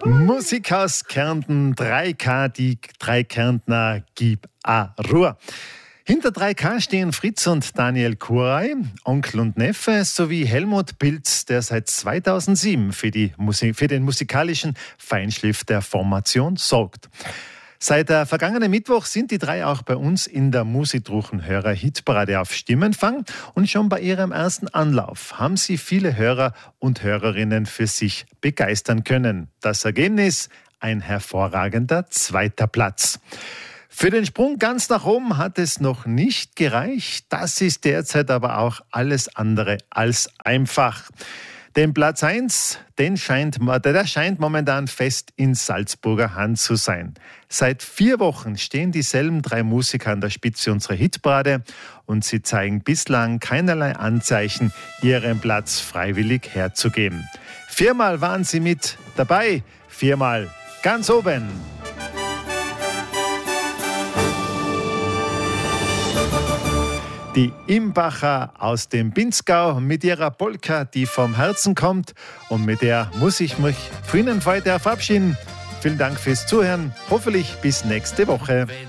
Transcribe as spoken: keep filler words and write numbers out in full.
Musik aus Kärnten, drei K, die drei Kärntner, gib a Ruhe. Hinter drei K stehen Fritz und Daniel Kuray, Onkel und Neffe, sowie Helmut Pilz, der seit zweitausendsieben für, die Musik, für den musikalischen Feinschliff der Formation sorgt. Seit der vergangenen Mittwoch sind die drei auch bei uns in der Musidruchen-Hörer Hitparade auf Stimmenfang und schon bei ihrem ersten Anlauf haben sie viele Hörer und Hörerinnen für sich begeistern können. Das Ergebnis: ein hervorragender zweiter Platz. Für den Sprung ganz nach oben hat es noch nicht gereicht. Das ist derzeit aber auch alles andere als einfach. Den Platz eins, den scheint, der scheint momentan fest in Salzburger Hand zu sein. Seit vier Wochen stehen dieselben drei Musiker an der Spitze unserer Hitparade und sie zeigen bislang keinerlei Anzeichen, ihren Platz freiwillig herzugeben. Viermal waren sie mit dabei, viermal ganz oben. Die Imbacher aus dem Pinzgau mit ihrer Polka, die vom Herzen kommt. Und mit der muss ich mich von Ihnen heute verabschieden. Vielen Dank fürs Zuhören. Hoffentlich bis nächste Woche.